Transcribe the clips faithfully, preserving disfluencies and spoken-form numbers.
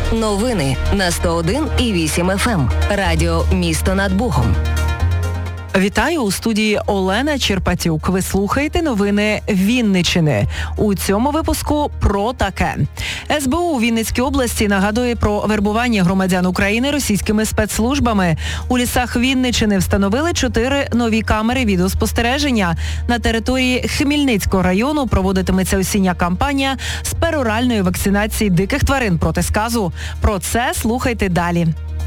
Новини на сто один і вісім еф ем. Радіо «Місто над Богом». Вітаю, у студії Олена Черпатюк. Ви слухаєте новини Вінниччини. У цьому випуску про таке. ес бе у у Вінницькій області нагадує про вербування громадян України російськими спецслужбами. У лісах Вінниччини встановили чотири нові камери відеоспостереження. На території Хмільницького району проводитиметься осіння кампанія з пероральної вакцинації диких тварин проти сказу. Про це слухайте далі.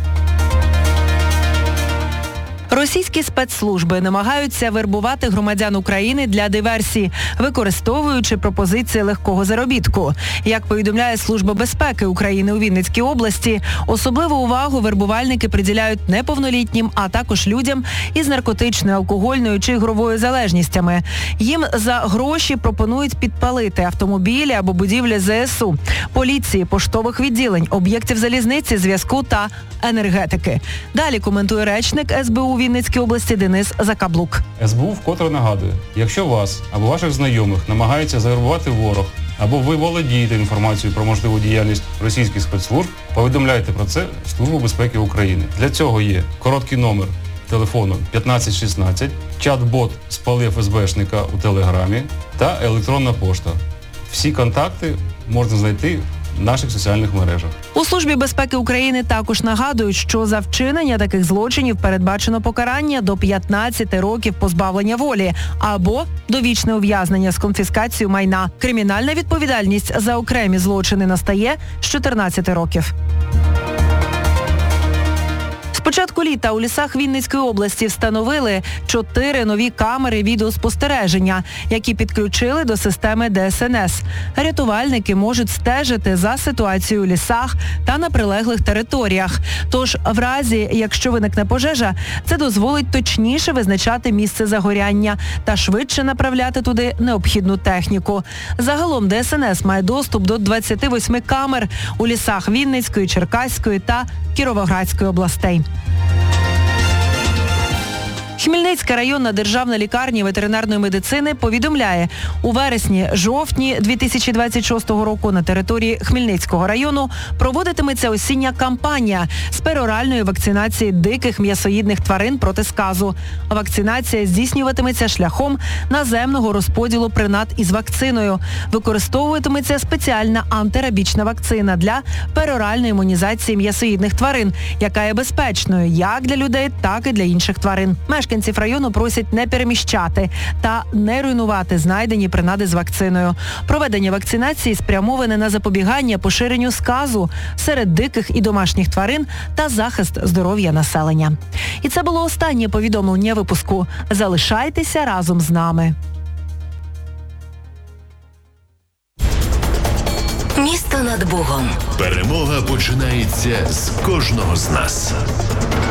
Російські спецслужби намагаються вербувати громадян України для диверсій, використовуючи пропозиції легкого заробітку. Як повідомляє Служба безпеки України у Вінницькій області, особливу увагу вербувальники приділяють неповнолітнім, а також людям із наркотичною, алкогольною чи ігровою залежністями. Їм за гроші пропонують підпалити автомобілі або будівлі зе ес у, поліції, поштових відділень, об'єктів залізниці, зв'язку та енергетики. Далі коментує речник ес бе у Вінницькій області Денис Закаблук. ес бе у вкотре нагадує, якщо вас або ваших знайомих намагається завербувати ворог, або ви володієте інформацією про можливу діяльність російських спецслужб, повідомляйте про це в Службу безпеки України. Для цього є короткий номер телефону п'ятнадцять шістнадцять, чат-бот «Спали еф ес бешника» у Телеграмі та електронна пошта. Всі контакти можна знайти в наших соціальних мережах. У Службі безпеки України також нагадують, що за вчинення таких злочинів передбачено покарання до п'ятнадцяти років позбавлення волі або довічне ув'язнення з конфіскацією майна. Кримінальна відповідальність за окремі злочини настає з чотирнадцяти років. З початку літа у лісах Вінницької області встановили чотири нові камери відеоспостереження, які підключили до системи де ес ен ес. Рятувальники можуть стежити за ситуацією у лісах та на прилеглих територіях. Тож, в разі, якщо виникне пожежа, це дозволить точніше визначати місце загоряння та швидше направляти туди необхідну техніку. Загалом де ес ен ес має доступ до двадцяти восьми камер у лісах Вінницької, Черкаської та Кіровоградської областей. Хмельницька районна державна лікарня ветеринарної медицини повідомляє, у вересні-жовтні дві тисячі двадцять шостого року на території Хмельницького району проводитиметься осіння кампанія з пероральної вакцинації диких м'ясоїдних тварин проти сказу. Вакцинація здійснюватиметься шляхом наземного розподілу принад із вакциною. Використовуватиметься спеціальна антирабічна вакцина для пероральної імунізації м'ясоїдних тварин, яка є безпечною як для людей, так і для інших тварин. Мешканців району просять не переміщати та не руйнувати знайдені принади з вакциною. Проведення вакцинації спрямоване на запобігання поширенню сказу серед диких і домашніх тварин та захист здоров'я населення. І це було останнє повідомлення випуску. Залишайтеся разом з нами. Місто над Богом. Перемога починається з кожного з нас.